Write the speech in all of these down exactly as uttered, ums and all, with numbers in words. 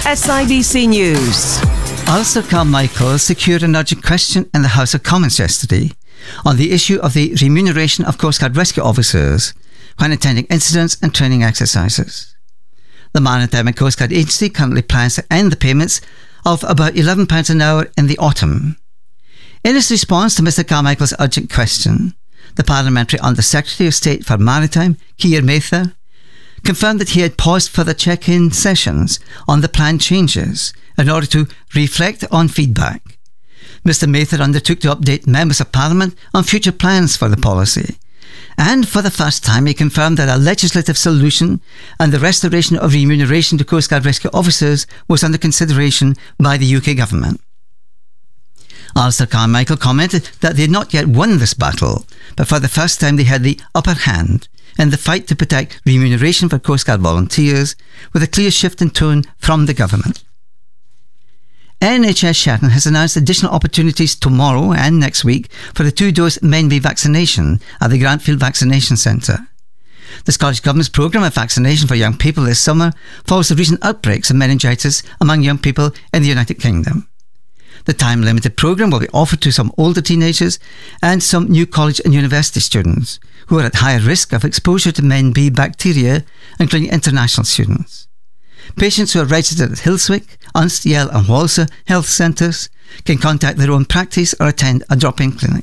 S I B C News. Alistair Carmichael secured an urgent question in the House of Commons yesterday on the issue of the remuneration of Coast Guard rescue officers when attending incidents and training exercises. The Maritime and Coast Guard Agency currently plans to end the payments of about eleven pounds an hour in the autumn. In its response to Mr Carmichael's urgent question, the Parliamentary Under-Secretary of State for Maritime, Keir Mather, confirmed that he had paused further check-in sessions on the planned changes in order to reflect on feedback. Mister Mather undertook to update members of Parliament on future plans for the policy, and for the first time he confirmed that a legislative solution and the restoration of remuneration to Coast Guard rescue officers was under consideration by the U K government. Alistair Carmichael commented that they had not yet won this battle, but for the first time they had the upper hand in the fight to protect remuneration for Coast Guard volunteers, with a clear shift in tone from the government. N H S Shetland has announced additional opportunities tomorrow and next week for the two-dose Menby vaccination at the Grantfield Vaccination Centre. The Scottish Government's programme of vaccination for young people this summer follows the recent outbreaks of meningitis among young people in the United Kingdom. The time-limited programme will be offered to some older teenagers and some new college and university students who are at higher risk of exposure to Menby bacteria, including international students. Patients who are registered at Hillswick, Unst, Yell and Walsall health centres can contact their own practice or attend a drop-in clinic.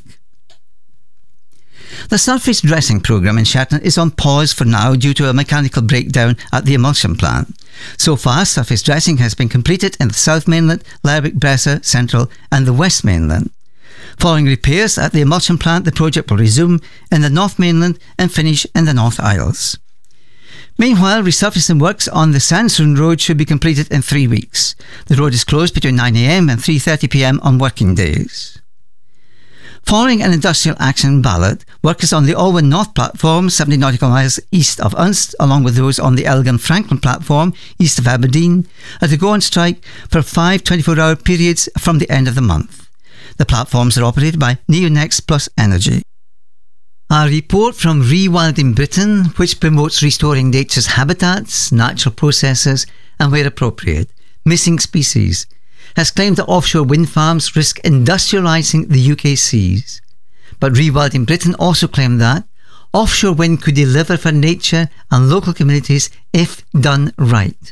The surface dressing programme in Shetland is on pause for now due to a mechanical breakdown at the emulsion plant. So far, surface dressing has been completed in the South Mainland, Lerwick, Bressa, Central and the West Mainland. Following repairs at the emulsion plant, the project will resume in the North Mainland and finish in the North Isles. Meanwhile, resurfacing works on the Sandstone Road should be completed in three weeks. The road is closed between nine a m and three thirty p m on working days. Following an industrial action ballot, workers on the Alwyn North platform, seventy nautical miles east of Unst, along with those on the Elgin Franklin platform, east of Aberdeen, are to go on strike for five twenty-four hour periods from the end of the month. The platforms are operated by Neonex Plus Energy. A report from Rewilding Britain, which promotes restoring nature's habitats, natural processes and, where appropriate, missing species, has claimed that offshore wind farms risk industrialising the U K seas. But Rewilding Britain also claimed that offshore wind could deliver for nature and local communities if done right.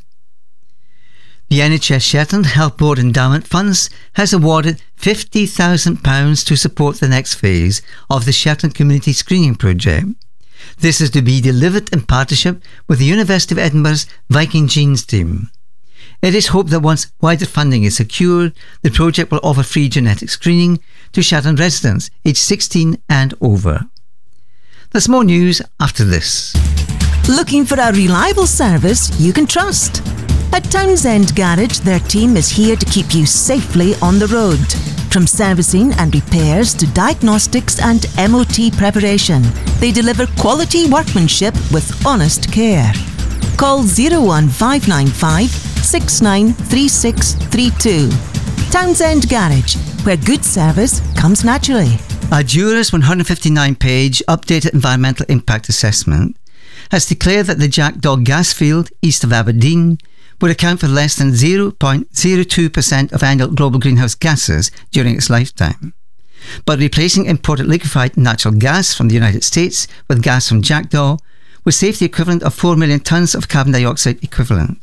The N H S Shetland Health Board Endowment Funds has awarded fifty thousand pounds to support the next phase of the Shetland Community Screening Project. This is to be delivered in partnership with the University of Edinburgh's Viking Genes team. It is hoped that once wider funding is secured, the project will offer free genetic screening to Shetland residents aged sixteen and over. There's more news after this. Looking for a reliable service you can trust? At Townsend Garage, their team is here to keep you safely on the road. From servicing and repairs to diagnostics and M O T preparation, they deliver quality workmanship with honest care. Call zero one five nine five, six nine three six three two. Townsend Garage, where good service comes naturally. A Juris one hundred fifty-nine page updated environmental impact assessment has declared that the Jackdaw gas field east of Aberdeen would account for less than zero point zero two percent of annual global greenhouse gases during its lifetime. But replacing imported liquefied natural gas from the United States with gas from Jackdaw would save the equivalent of four million tonnes of carbon dioxide equivalent.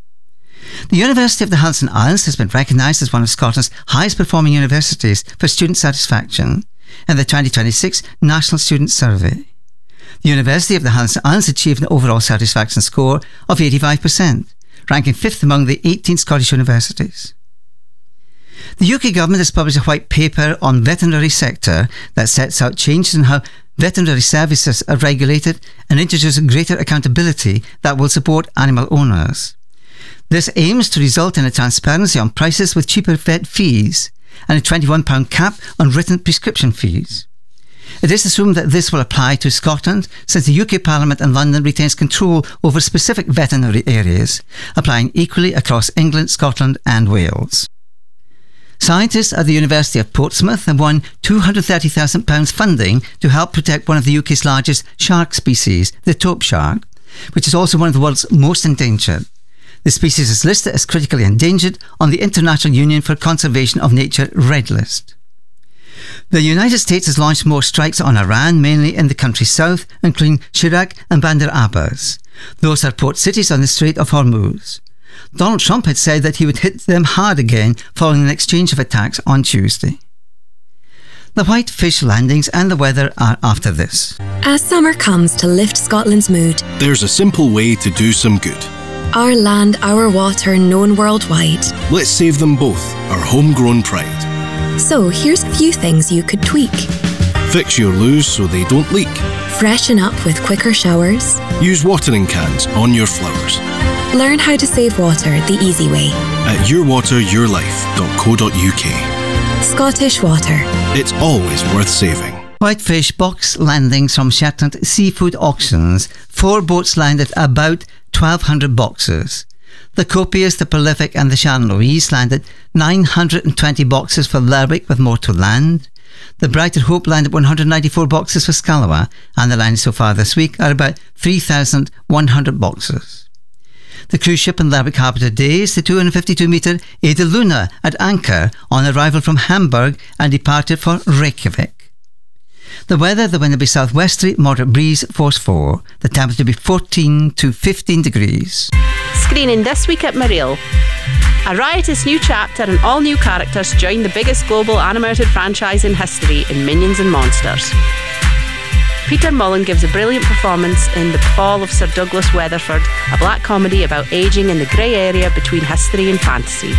The University of the Hudson Islands has been recognised as one of Scotland's highest performing universities for student satisfaction in the twenty twenty-six National Student Survey. The University of the Hudson Islands achieved an overall satisfaction score of eighty-five percent, ranking fifth among the eighteen Scottish universities. The U K government has published a white paper on veterinary sector that sets out changes in how veterinary services are regulated and introduces greater accountability that will support animal owners. This aims to result in a transparency on prices with cheaper vet fees and a twenty-one pound cap on written prescription fees. It is assumed that this will apply to Scotland, since the U K Parliament and London retains control over specific veterinary areas, applying equally across England, Scotland and Wales. Scientists at the University of Portsmouth have won two hundred thirty thousand pounds funding to help protect one of the U K's largest shark species, the taupe shark, which is also one of the world's most endangered. The species is listed as critically endangered on the International Union for Conservation of Nature Red List. The United States has launched more strikes on Iran, mainly in the country's south, including Shirak and Bandar Abbas. Those are port cities on the Strait of Hormuz. Donald Trump had said that he would hit them hard again following an exchange of attacks on Tuesday. The whitefish landings and the weather are after this. As summer comes to lift Scotland's mood, there's a simple way to do some good. Our land, our water, known worldwide. Let's save them both, our homegrown pride. So here's a few things you could tweak. Fix your loos so they don't leak. Freshen up with quicker showers. Use watering cans on your flowers. Learn how to save water the easy way. At your water your life dot co dot U K. Scottish Water. It's always worth saving. Whitefish box landings from Shetland Seafood Auctions. Four boats landed about twelve hundred boxes. The Copious, the Prolific and the Sharon Louise landed nine hundred twenty boxes for Lerwick, with more to land. The Brighton Hope landed one hundred ninety-four boxes for Scalawa, and the landings so far this week are about three thousand one hundred boxes. The cruise ship in Lerwick Harbour today is the two hundred fifty-two metre Ada Luna at anchor on arrival from Hamburg and departed for Reykjavik. The weather, the wind will be southwesterly, moderate breeze, force four. The temperature will be fourteen to fifteen degrees. Screening this week at Mariel. A riotous new chapter and all new characters join the biggest global animated franchise in history in Minions and Monsters. Peter Mullen gives a brilliant performance in The Fall of Sir Douglas Weatherford, a black comedy about ageing in the grey area between history and fantasy.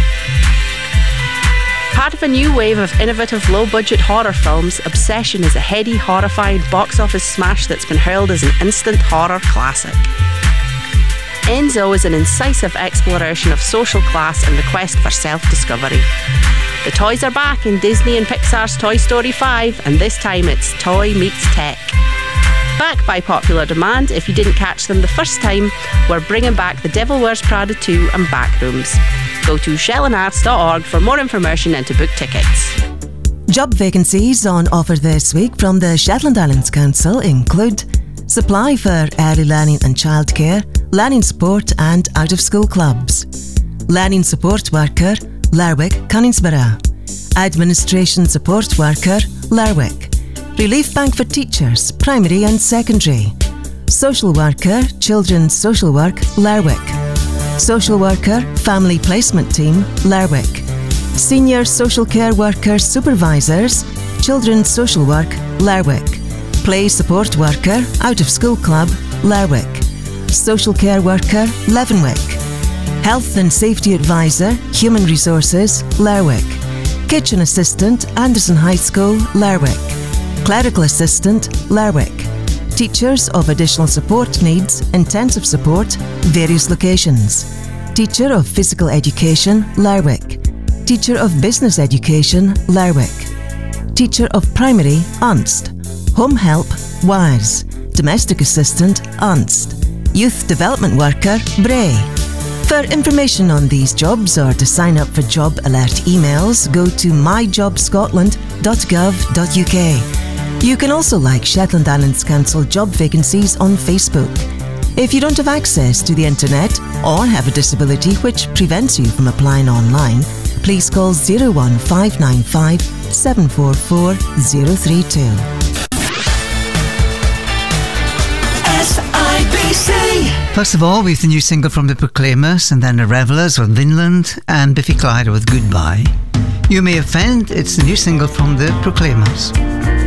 Part of a new wave of innovative low-budget horror films, Obsession is a heady, horrifying box office smash that's been hailed as an instant horror classic. Enzo is an incisive exploration of social class and the quest for self-discovery. The toys are back in Disney and Pixar's Toy Story five, and this time it's Toy Meets Tech. Back by popular demand, if you didn't catch them the first time, we're bringing back The Devil Wears Prada two and Backrooms. Go to shell and arts dot org for more information and to book tickets. Job vacancies on offer this week from the Shetland Islands Council include supply for early learning and childcare, learning support and out-of-school clubs, learning support worker, Lerwick, Cunningsborough, administration support worker, Lerwick, relief bank for teachers, primary and secondary, social worker, children's social work, Lerwick, social worker, family placement team, Lerwick, senior social care worker supervisors, children's social work, Lerwick, play support worker, out-of-school club, Lerwick, social care worker, Leavenwick, health and safety advisor, human resources, Lerwick, kitchen assistant, Anderson High School, Lerwick, clerical assistant, Lerwick, teachers of additional support needs, intensive support, various locations, teacher of physical education, Lerwick, teacher of business education, Lerwick, teacher of primary, Unst, home help, Wires, domestic assistant, Unst, youth development worker, Bray. For information on these jobs or to sign up for job alert emails, go to my job scotland dot gov dot U K. You can also like Shetland Islands Council job vacancies on Facebook. If you don't have access to the internet or have a disability which prevents you from applying online, please call zero one five nine five seven four four zero three two. S I B C. First of all, we have the new single from the Proclaimers, and then the Revellers with Vinland, and Biffy Clyro with Goodbye. You May Offend, it's the new single from the Proclaimers.